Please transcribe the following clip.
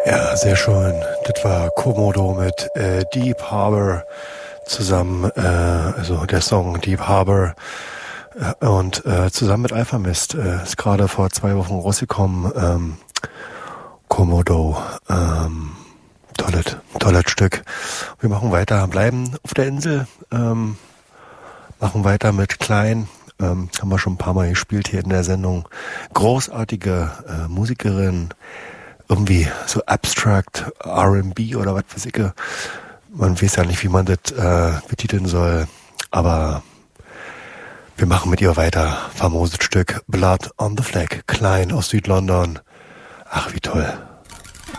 Ja, sehr schön. Das war Komodo mit Deep Harbor zusammen, also der Song Deep Harbor und zusammen mit Alpha Mist ist gerade vor 2 Wochen rausgekommen. Komodo, tolles Stück. Wir machen weiter, bleiben auf der Insel, machen weiter mit Klein. Haben wir schon ein paar Mal gespielt hier in der Sendung. Großartige Musikerin, irgendwie so Abstract R&B oder was weiß ich. Man weiß ja nicht, wie man das betiteln soll, aber wir machen mit ihr weiter. Famoses Stück Blood on the Flag, Klein aus Südlondon. Ach, wie toll.